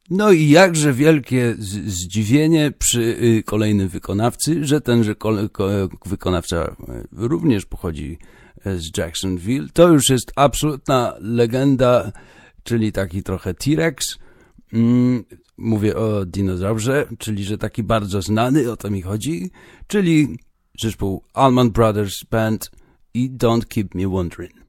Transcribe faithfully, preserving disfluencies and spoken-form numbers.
No i jakże wielkie z- zdziwienie przy y, kolejnym wykonawcy, że tenże kole- ko- wykonawca y, również pochodzi y, z Jacksonville. To już jest absolutna legenda, czyli taki trochę T-Rex. Mm, mówię o dinozaurze, czyli że taki bardzo znany, o to mi chodzi, czyli zespół Allman Brothers Band i Don't Keep Me Wondering.